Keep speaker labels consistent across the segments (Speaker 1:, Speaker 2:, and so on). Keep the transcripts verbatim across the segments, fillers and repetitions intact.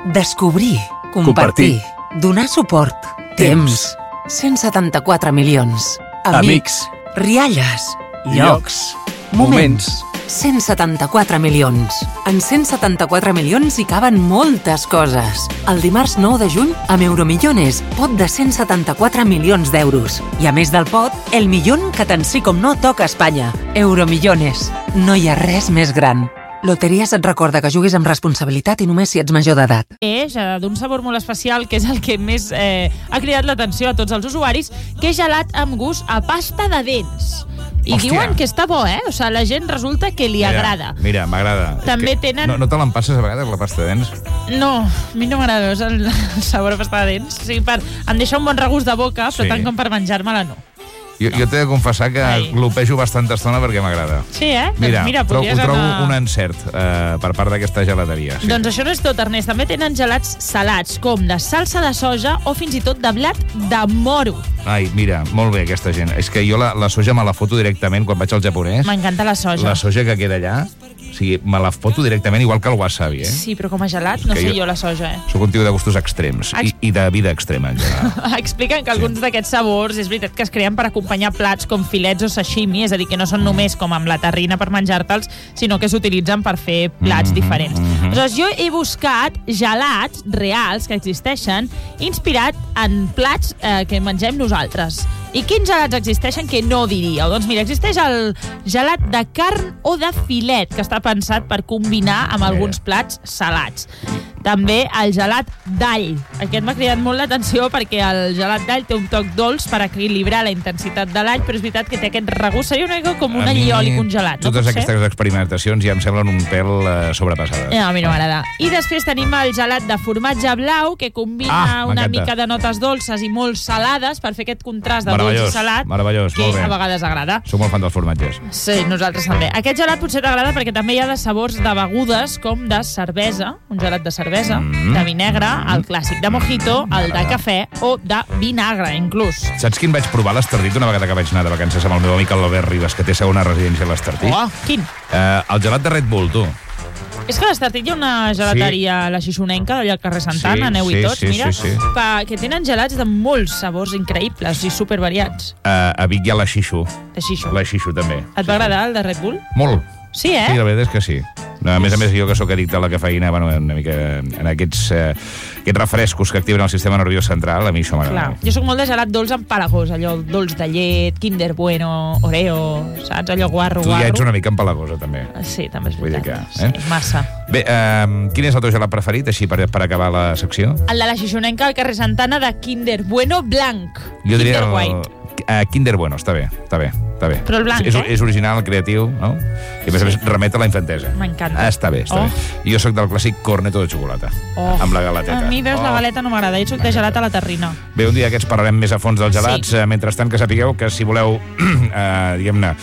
Speaker 1: Descobrir, compartir, donar suport, temps, cent setanta-quatre milions, amics, rialles, llocs, moments, cent setanta-quatre milions. En cent setanta-quatre milions hi caben moltes coses. El dimarts nou de juny, amb Euromillones, pot de cent setanta-quatre milions d'euros. I a més del pot, el millón que tant sí com no toca a Espanya. Euromillones. No hi ha res més gran. Loteries et recorda que juguis amb responsabilitat i només si ets major d'edat.
Speaker 2: És d'un sabor molt especial, que és el que més eh, ha cridat l'atenció a tots els usuaris, que és gelat amb gust a pasta de dents. I
Speaker 3: Hòstia.
Speaker 2: diuen que està bo, eh? O sigui, la gent resulta que li
Speaker 3: Mira,
Speaker 2: agrada.
Speaker 3: Mira, m'agrada.
Speaker 2: També tenen...
Speaker 3: No, no te l'empasses a vegades, la pasta de dents?
Speaker 2: No, a mi no m'agrada el, el sabor a pasta de dents. O sigui, per, em deixa un bon regust de boca, però
Speaker 3: Sí.
Speaker 2: tant com per menjar-me-la no.
Speaker 3: Jo, jo t'he de confessar que
Speaker 2: Ai.
Speaker 3: glopejo bastanta estona perquè m'agrada.
Speaker 2: Sí, eh?
Speaker 3: Mira,
Speaker 2: doncs mira,
Speaker 3: però ho
Speaker 2: podries
Speaker 3: trobo
Speaker 2: anar...
Speaker 3: un encert eh, per part d'aquesta gelateria. Sí.
Speaker 2: Doncs això no és tot, Ernest. També tenen gelats salats, com de salsa de soja o fins i tot de blat de moro.
Speaker 3: Ai, mira, molt bé aquesta gent. És que jo la, la soja me la foto directament quan vaig al japonès.
Speaker 2: M'encanta la soja.
Speaker 3: La soja que queda allà, o sigui, me la foto directament igual que el wasabi, eh?
Speaker 2: Sí, però com a gelat no
Speaker 3: que
Speaker 2: sé
Speaker 3: jo-
Speaker 2: jo la soja, eh?
Speaker 3: Soc un tio de gustos extrems i, i de vida extrema, en general.
Speaker 2: Expliquen que alguns d'aquests sabors és veritat que es creen per acompanyar plats com filets o sashimi, és a dir, que no són només com amb la terrina per menjar-te'ls, sinó que s'utilitzen per fer plats
Speaker 3: Mhm,
Speaker 2: diferents.
Speaker 3: mhm.
Speaker 2: Aleshores, jo he buscat gelats reals que existeixen inspirat en plats eh, que mengem nosaltres. I quins gelats existeixen que no diríeu? Doncs mira, existeix el gelat de carn o de filet, que està pensat per combinar amb alguns plats salats. També el gelat d'all. Aquest m'ha cridat molt l'atenció perquè el gelat d'all té un toc dolç per equilibrar la intensitat de l'all, però és veritat que té aquest regust. Seria una mica com un
Speaker 3: A mi,
Speaker 2: allioli congelat, no?
Speaker 3: Totes
Speaker 2: Potser?
Speaker 3: aquestes experimentacions ja em semblen un pèl eh, sobrepassades.
Speaker 2: No, a mi no m'agrada. I després tenim el gelat de formatge blau, que combina
Speaker 3: Ah,
Speaker 2: una
Speaker 3: m'encanta.
Speaker 2: mica de notes dolces i molt salades per fer aquest contrast de dolç i
Speaker 3: Meravellós,
Speaker 2: salat,
Speaker 3: meravellós,
Speaker 2: que
Speaker 3: molt bé.
Speaker 2: a vegades agrada.
Speaker 3: Soc molt fan dels formatges.
Speaker 2: Sí, nosaltres també. Aquest gelat potser t'agrada perquè també hi ha de sabors de begudes com de cervesa, un gelat de cervesa,
Speaker 3: Mm.
Speaker 2: de vi negre, el clàssic de mojito, el de cafè o de vinagre, inclús.
Speaker 3: Saps quin vaig provar a l'Estartit una vegada que vaig anar de vacances amb el meu amic l'Albert Ribas, que té segona residència a l'Estartit?
Speaker 2: Oh, quin?
Speaker 3: Eh, el gelat de Red Bull, tu.
Speaker 2: És que a l'Estartit hi ha una gelateria, sí. la Xixonenca, d'allà al carrer Santana,
Speaker 3: Sí,
Speaker 2: aneu-hi
Speaker 3: sí,
Speaker 2: tots,
Speaker 3: sí,
Speaker 2: mira,
Speaker 3: sí, sí.
Speaker 2: Pa, que tenen gelats de molts sabors increïbles i supervariats.
Speaker 3: Eh, a Vic hi ha la Xixo.
Speaker 2: De xixo.
Speaker 3: La Xixo, també.
Speaker 2: Et va agradar el de Red Bull?
Speaker 3: Molt.
Speaker 2: Sí, eh?
Speaker 3: Sí, la veritat és que sí. A més a més, jo que sóc addicte a la cafeïna, bueno, una mica en aquests, eh, aquests refrescos que activen el sistema nerviós central, a mi això m'agrada.
Speaker 2: Clar, jo sóc molt de gelat dolç empalagós, allò dolç de llet, Kinder Bueno, Oreo, saps? Allò guarro,
Speaker 3: Tu ja
Speaker 2: guarro.
Speaker 3: ets una mica empalagosa, també.
Speaker 2: Sí, també és
Speaker 3: Vull dir
Speaker 2: veritat.
Speaker 3: que, eh?
Speaker 2: Sí, massa.
Speaker 3: Bé, eh, quin és el teu gelat preferit, així per, per acabar la secció?
Speaker 2: El de la Xixonenca al carrer Santana de Kinder Bueno blanc.
Speaker 3: Jo diria
Speaker 2: Kinder
Speaker 3: el,
Speaker 2: White.
Speaker 3: eh, Kinder Bueno, està bé, està bé, està bé.
Speaker 2: Però el blanc,
Speaker 3: és,
Speaker 2: eh?
Speaker 3: és original, creatiu, no? I a més a més remet a la infantesa.
Speaker 2: M'encanta.
Speaker 3: Ah, està bé, està
Speaker 2: Oh.
Speaker 3: bé. I jo sóc del clàssic corneto de xocolata,
Speaker 2: Oh.
Speaker 3: amb la galeteta.
Speaker 2: A mi, veus,
Speaker 3: Oh.
Speaker 2: la galeta no m'agrada. Jo soc de gelat a la terrina.
Speaker 3: Bé, un dia aquests parlarem més a fons dels gelats.
Speaker 2: Sí.
Speaker 3: Eh, mentrestant, que sapigueu que si voleu, eh, diguem-ne,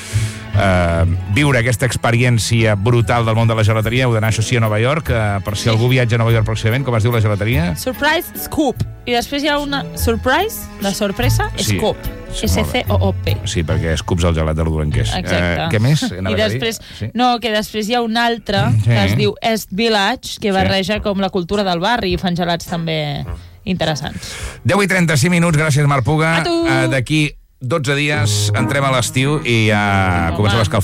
Speaker 3: eh, viure aquesta experiència brutal del món de la gelateria, heu d'anar, això sí, a Nova York, eh, per si algú viatja a Nova York pròximament. Com es diu la gelateria?
Speaker 2: Surprise Scoop. I després hi ha una surprise, de sorpresa,
Speaker 3: Sí.
Speaker 2: Scoop.
Speaker 3: Sí,
Speaker 2: S
Speaker 3: molt bé.
Speaker 2: C O O P.
Speaker 3: Sí, perquè escups el gelat de lo dolent que és.
Speaker 2: Exacte.
Speaker 3: Eh, què més?
Speaker 2: I
Speaker 3: Anaves a dir?
Speaker 2: després,
Speaker 3: Sí.
Speaker 2: no, que després hi ha un altre
Speaker 3: Sí.
Speaker 2: que es diu Est Village, que
Speaker 3: Sí.
Speaker 2: barreja com la cultura del barri i fan gelats també interessants.
Speaker 3: deu i trenta-cinc minuts, gràcies, Marc Puga.
Speaker 2: A tu!
Speaker 3: Eh, D'aquí dotze dies entrem a l'estiu i ja
Speaker 2: Home.
Speaker 3: comença l'escalfament.